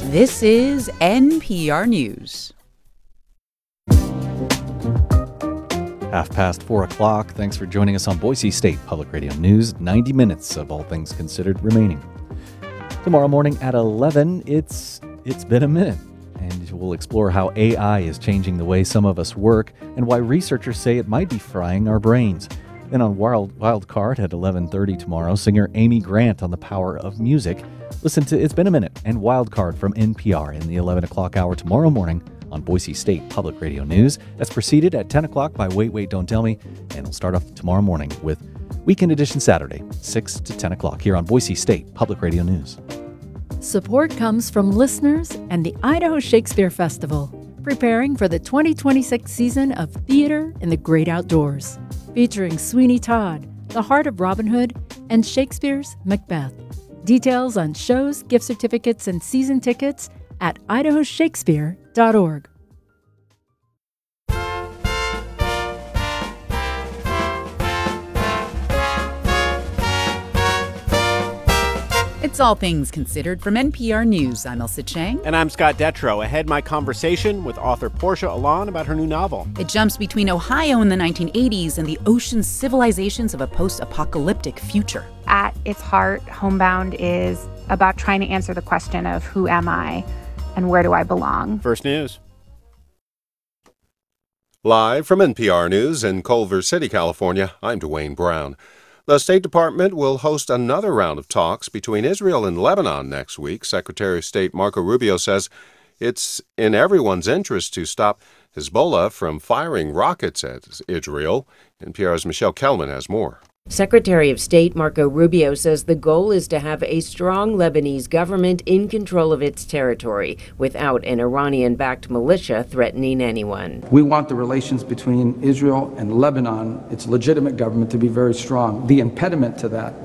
This is NPR News. 4:30. Thanks for joining us on Boise State Public Radio News. 90 minutes of all things considered remaining. Tomorrow morning at 11, it's been a minute. And we'll explore how AI is changing the way some of us work and why researchers say it might be frying our brains. Then on Wild Card at 11:30 tomorrow, singer Amy Grant on the power of music. Listen to It's Been a Minute and Wild Card from NPR in the 11 o'clock hour tomorrow morning on Boise State Public Radio News. That's preceded at 10 o'clock by Wait, Wait, Don't Tell Me. And we'll start off tomorrow morning with Weekend Edition Saturday, 6 to 10 o'clock here on Boise State Public Radio News. Support comes from listeners and the Idaho Shakespeare Festival, preparing for the 2026 season of Theater in the Great Outdoors, featuring Sweeney Todd, The Heart of Robin Hood, and Shakespeare's Macbeth. Details on shows, gift certificates, and season tickets at idahoshakespeare.org. It's All Things Considered from NPR News. I'm Elsa Chang. And I'm Scott Detrow. Ahead, my conversation with author Portia Alon about her new novel. It jumps between Ohio in the 1980s and the ocean civilizations of a post-apocalyptic future. At its heart, Homebound is about trying to answer the question of who am I and where do I belong? First News. Live from NPR News in Culver City, California, I'm Dwayne Brown. The State Department will host another round of talks between Israel and Lebanon next week. Secretary of State Marco Rubio says it's in everyone's interest to stop Hezbollah from firing rockets at Israel. NPR's Michelle Kelman has more. Secretary of State Marco Rubio says the goal is to have a strong Lebanese government in control of its territory without an Iranian-backed militia threatening anyone. We want the relations between Israel and Lebanon, its legitimate government, to be very strong. The impediment to that